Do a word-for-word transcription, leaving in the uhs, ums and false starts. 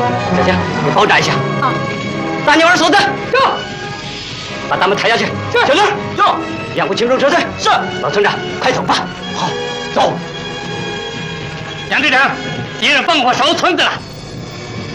小姐，你包扎一下。啊。大牛儿锁子，走。把他们抬下去。是。小刘，走。掩护青州撤退。是。老村长，快走吧。好，走。杨队长，敌人放火烧村子了。